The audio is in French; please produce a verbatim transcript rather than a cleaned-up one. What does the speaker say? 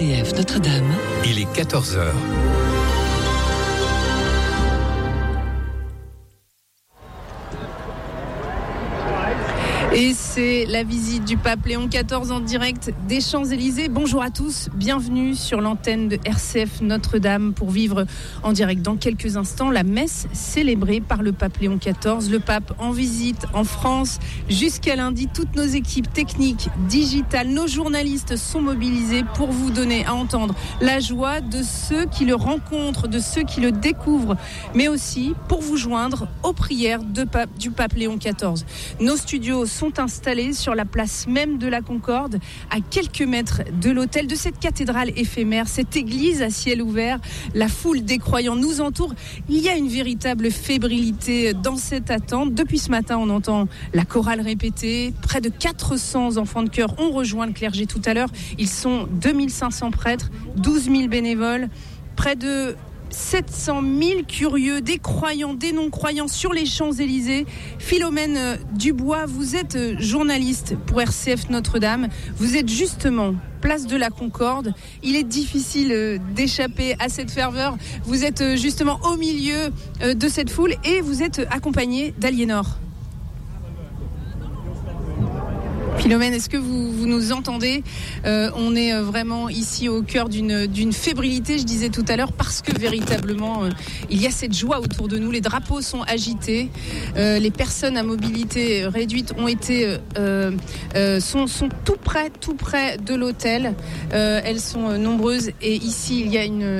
C F Notre-Dame. Il est quatorze heures. Et c'est la visite du pape Léon quatorze en direct des Champs-Élysées. Bonjour à tous, bienvenue sur l'antenne de R C F Notre-Dame pour vivre en direct dans quelques instants la messe célébrée par le pape Léon quatorze. Le pape en visite en France jusqu'à lundi. Toutes nos équipes techniques, digitales, nos journalistes sont mobilisés pour vous donner à entendre la joie de ceux qui le rencontrent, de ceux qui le découvrent, mais aussi pour vous joindre aux prières de pape, du pape Léon quatorze. Nos studios sont installés sur la place même de la Concorde, à quelques mètres de l'autel de cette cathédrale éphémère, cette église à ciel ouvert. La foule des croyants nous entoure. Il y a une véritable fébrilité dans cette attente. Depuis ce matin, on entend la chorale répéter. Près de quatre cents enfants de chœur ont rejoint le clergé tout à l'heure. Ils sont deux mille cinq cents prêtres, douze mille bénévoles, près de sept cent mille curieux, des croyants, des non-croyants sur les Champs-Élysées. Philomène Dubois, vous êtes journaliste pour R C F Notre-Dame. Vous êtes justement place de la Concorde. Il est difficile d'échapper à cette ferveur. Vous êtes justement au milieu de cette foule et vous êtes accompagné d'Aliénor. Philomène, est-ce que vous, vous nous entendez ? euh, On est vraiment ici au cœur d'une, d'une fébrilité, je disais tout à l'heure, parce que véritablement, euh, il y a cette joie autour de nous. Les drapeaux sont agités, euh, les personnes à mobilité réduite ont été, euh, euh, sont, sont tout près, tout près de l'autel. Euh, elles sont nombreuses et ici, il y a une,